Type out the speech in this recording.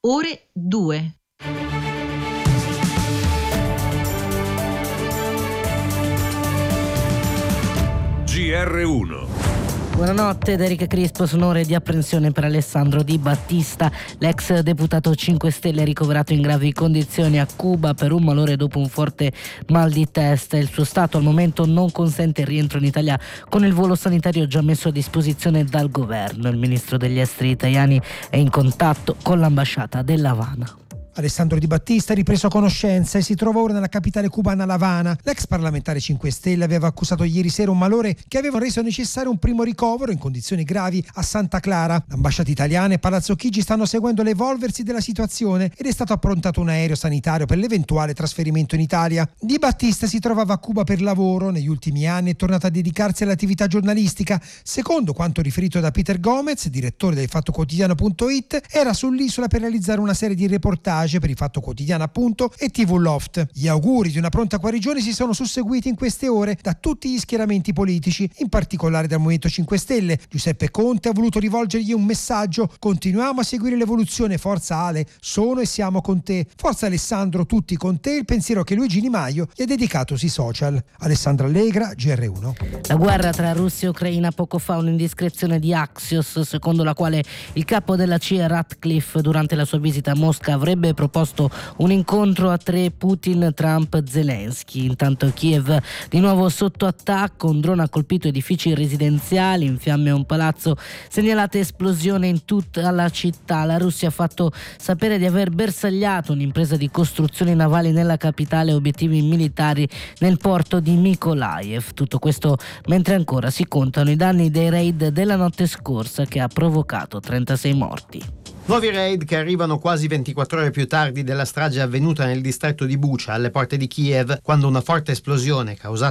ore 2. GR1. Buonanotte, da Erika Crispo. Sono ore di apprensione per Alessandro Di Battista, l'ex deputato 5 Stelle ricoverato in gravi condizioni a Cuba per un malore dopo un forte mal di testa. Il suo stato al momento non consente il rientro in Italia con il volo sanitario già messo a disposizione dal governo. Il ministro degli esteri italiani è in contatto con l'ambasciata dell'Havana. Alessandro Di Battista ha ripreso conoscenza e si trova ora nella capitale cubana L'Havana. L'ex parlamentare 5 Stelle aveva accusato ieri sera un malore che aveva reso necessario un primo ricovero in condizioni gravi a Santa Clara. L'ambasciata italiana e Palazzo Chigi stanno seguendo l'evolversi della situazione ed è stato approntato un aereo sanitario per l'eventuale trasferimento in Italia. Di Battista si trovava a Cuba per lavoro. Negli ultimi anni è tornato a dedicarsi all'attività giornalistica. Secondo quanto riferito da Peter Gomez, direttore del FattoQuotidiano.it, era sull'isola per realizzare una serie di reportage per il Fatto Quotidiano appunto e TV Loft. Gli auguri di una pronta guarigione si sono susseguiti in queste ore da tutti gli schieramenti politici, in particolare dal Movimento 5 Stelle. Giuseppe Conte ha voluto rivolgergli un messaggio: continuiamo a seguire l'evoluzione, forza Ale, sono e siamo con te, forza Alessandro, tutti con te, il pensiero che Luigi Di Maio gli ha dedicato sui social. Alessandra Allegra, GR1. La guerra tra Russia e Ucraina. Poco fa un'indiscrezione di Axios secondo la quale il capo della CIA Ratcliffe durante la sua visita a Mosca avrebbe proposto un incontro a 3 Putin, Trump, Zelensky. Intanto Kiev di nuovo sotto attacco, un drone ha colpito edifici residenziali, in fiamme un palazzo, segnalate esplosione in tutta la città. La Russia ha fatto sapere di aver bersagliato un'impresa di costruzioni navali nella capitale e obiettivi militari nel porto di Mykolaiv. Tutto questo mentre ancora si contano i danni dei raid della notte scorsa che ha provocato 36 morti. Nuovi raid che arrivano quasi 24 ore più tardi della strage avvenuta nel distretto di Bucha, alle porte di Kiev, quando una forte esplosione causata